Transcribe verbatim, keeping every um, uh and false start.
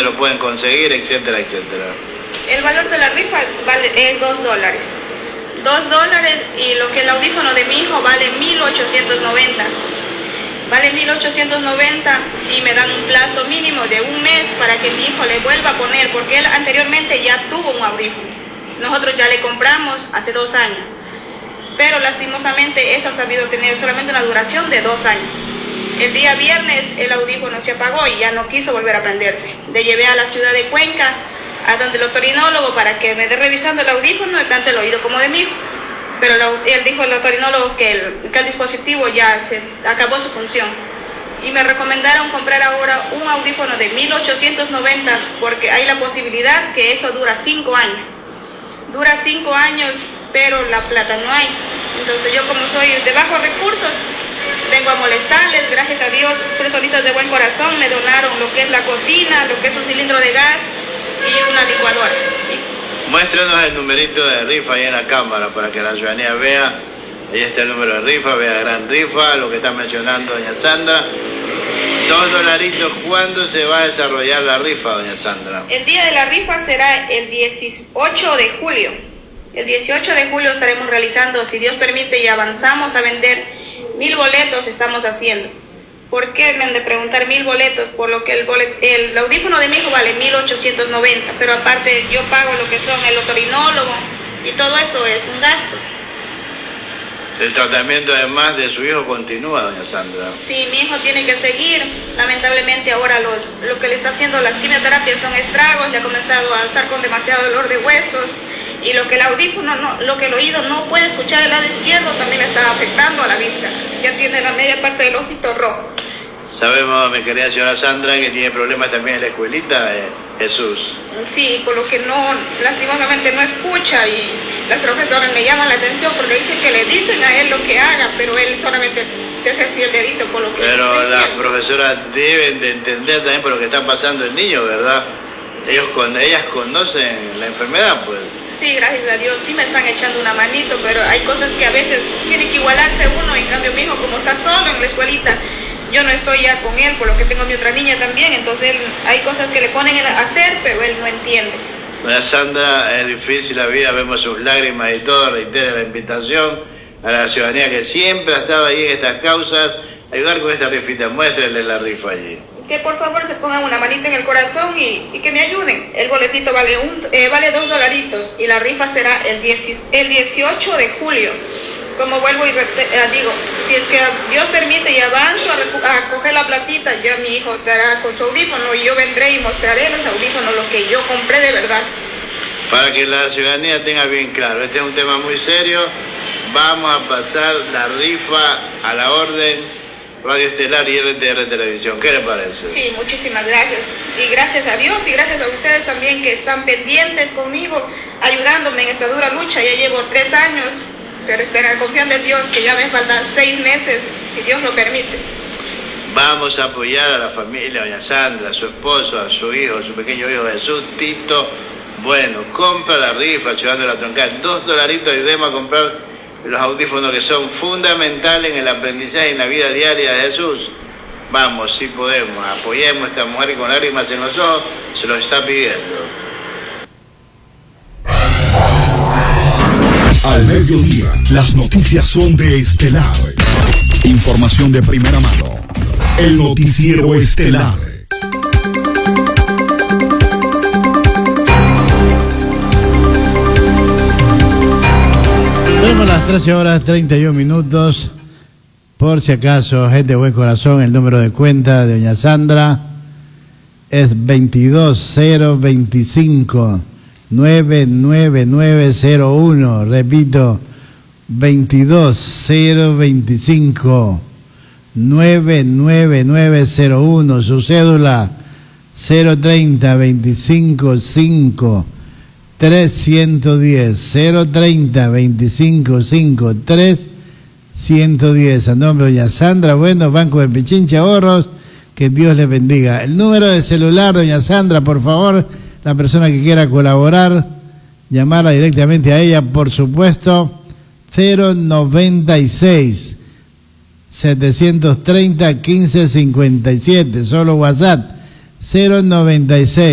lo pueden conseguir, etcétera, etcétera. El valor de la rifa vale es dos dólares. Dos dólares y lo que el audífono de mi hijo vale mil ochocientos noventa. Vale mil ochocientos noventa y me dan un plazo mínimo de un mes para que mi hijo le vuelva a poner, porque él anteriormente ya tuvo un audífono. Nosotros ya le compramos hace dos años, pero lastimosamente eso ha sabido tener solamente una duración de dos años. El día viernes el audífono se apagó y ya no quiso volver a prenderse. Le llevé a la ciudad de Cuenca, a donde el otorinólogo, para que me dé revisando el audífono, tanto el oído como de mi hijo. Pero él dijo el otorinólogo que el, que el dispositivo ya se acabó su función. Y me recomendaron comprar ahora un audífono de mil ochocientos noventa, porque hay la posibilidad que eso dura cinco años. Dura cinco años, pero la plata no hay. Entonces yo, como soy de bajos recursos, vengo a molestarles. Gracias a Dios, personitas de buen corazón me donaron lo que es la cocina, lo que es un cilindro de gas y una licuadora. Muéstrenos el numerito de rifa ahí en la cámara para que la ciudadanía vea. Ahí está el número de rifa, vea gran rifa, lo que está mencionando doña Sandra. Dos dolaritos. ¿Cuándo se va a desarrollar la rifa, doña Sandra? El día de la rifa será el dieciocho de julio. El dieciocho de julio estaremos realizando, si Dios permite, y avanzamos a vender mil boletos, estamos haciendo. ¿Por qué me han de preguntar mil boletos? Por lo que el, bolet, el audífono de mi hijo vale mil ochocientos noventa, pero aparte yo pago lo que son el otorinólogo y todo eso es un gasto. El tratamiento además de su hijo continúa, doña Sandra. Sí, mi hijo tiene que seguir. Lamentablemente ahora los, lo que le está haciendo las quimioterapias son estragos, ya ha comenzado a estar con demasiado dolor de huesos, y lo que el audífono, no, lo que el oído no puede escuchar el lado izquierdo también le está afectando a la vista. Ya tiene la media parte del ojito rojo. Sabemos, mi querida señora Sandra, que tiene problemas también en la escuelita, eh, Jesús. Sí, por lo que no, lastimosamente no escucha, y las profesoras me llaman la atención porque dicen que le dicen a él lo que haga, pero él solamente te hace así el dedito por lo que... Pero las profesoras deben de entender también por lo que está pasando el niño, ¿verdad? Ellos con, ellas conocen la enfermedad, pues. Sí, gracias a Dios, sí me están echando una manito, pero hay cosas que a veces tiene que igualarse uno. En cambio mi hijo, como está solo en la escuelita, yo no estoy ya con él, por lo que tengo a mi otra niña también, entonces él, hay cosas que le ponen a hacer, pero él no entiende. Doña Sandra, es difícil la vida, vemos sus lágrimas y todo, reitera la invitación a la ciudadanía que siempre ha estado ahí en estas causas, ayudar con esta rifita. Muéstrenle la rifa allí. Que por favor se pongan una manita en el corazón y, y que me ayuden. El boletito vale un, eh, vale dos dolaritos y la rifa será el, diez, el dieciocho de julio. Como vuelvo y rete, eh, digo, si es que Dios permite y avanzo a, a coger la platita, ya mi hijo estará con su audífono y yo vendré y mostraré los audífonos, lo que yo compré de verdad. Para que la ciudadanía tenga bien claro, este es un tema muy serio. Vamos a pasar la rifa a la orden. Radio Estelar y R T R Televisión. ¿Qué le parece? Sí, muchísimas gracias. Y gracias a Dios y gracias a ustedes también que están pendientes conmigo, ayudándome en esta dura lucha. Ya llevo tres años, pero espera, confiando en Dios que ya me faltan seis meses, si Dios lo permite. Vamos a apoyar a la familia, a doña Sandra, a su esposo, a su hijo, a su pequeño hijo Jesús, Tito. Bueno, compra la rifa, ayudando a la troncal. Dos dolaritos, ayudemos a comprar los audífonos que son fundamentales en el aprendizaje y en la vida diaria de Jesús. Vamos, si podemos, apoyemos a esta mujer que con lágrimas en los ojos se los está pidiendo. Al mediodía, las noticias son de Estelar. Información de primera mano. El noticiero Estelar. Tenemos las trece horas treinta y un minutos. Por si acaso, gente de buen corazón, el número de cuenta de doña Sandra es veintidós cero veinticinco nueve nueve nueve cero uno. Repito, veintidós cero veinticinco nueve nueve nueve cero uno. Su cédula cero treinta veinticinco cinco trescientos diez, cero treinta veinticinco cinco tres ciento diez. A nombre de doña Sandra, bueno, Banco del Pichincha Ahorros, que Dios les bendiga. El número de celular, doña Sandra, por favor, la persona que quiera colaborar, llamarla directamente a ella, por supuesto, cero noventa y seis setecientos treinta quince cincuenta y siete, solo WhatsApp, cero noventa y seis